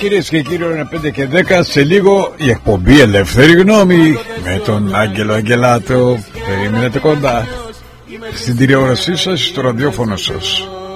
Κυρίες και κύριοι, είναι 5 και 10. Σε λίγο η εκπομπή Ελεύθερη Γνώμη με τον Άγγελο Αγγελάτο. Περιμένετε κοντά στην τηλεόρασή σας, στο ραδιόφωνο σας.